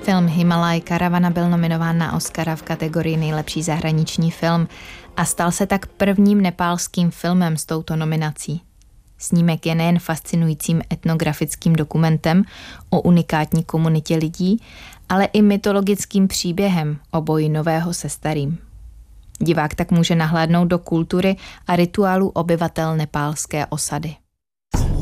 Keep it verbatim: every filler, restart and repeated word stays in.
Film Himalaj Karavana byl nominován na Oscara v kategorii nejlepší zahraniční film a stal se tak prvním nepálským filmem s touto nominací. Snímek je nejen fascinujícím etnografickým dokumentem o unikátní komunitě lidí, ale i mytologickým příběhem o boji nového se starým. Divák tak může nahlédnout do kultury a rituálů obyvatel nepálské osady.